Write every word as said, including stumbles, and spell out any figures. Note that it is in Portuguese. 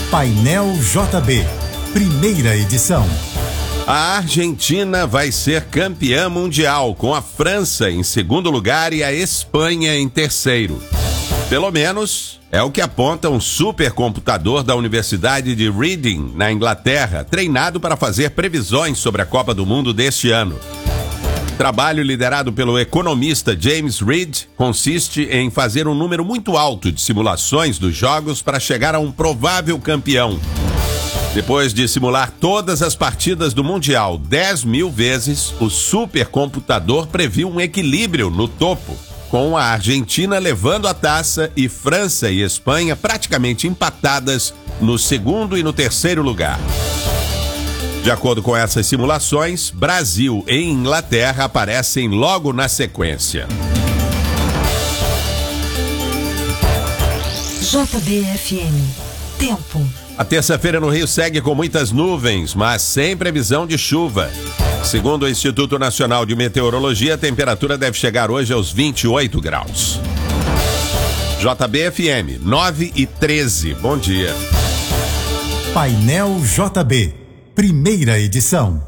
Painel J B, primeira edição. A Argentina vai ser campeã mundial, com a França em segundo lugar e a Espanha em terceiro. Pelo menos é o que aponta um supercomputador da Universidade de Reading, na Inglaterra, treinado para fazer previsões sobre a Copa do Mundo deste ano. Trabalho liderado pelo economista James Reed consiste em fazer um número muito alto de simulações dos jogos para chegar a um provável campeão. Depois de simular todas as partidas do Mundial dez mil vezes, o supercomputador previu um equilíbrio no topo, com a Argentina levando a taça e França e Espanha praticamente empatadas no segundo e no terceiro lugar. De acordo com essas simulações, Brasil e Inglaterra aparecem logo na sequência. J B F M. Tempo. A terça-feira no Rio segue com muitas nuvens, mas sem previsão de chuva. Segundo o Instituto Nacional de Meteorologia, a temperatura deve chegar hoje aos vinte e oito graus. J B F M, nove e treze. Bom dia. Painel J B, primeira edição.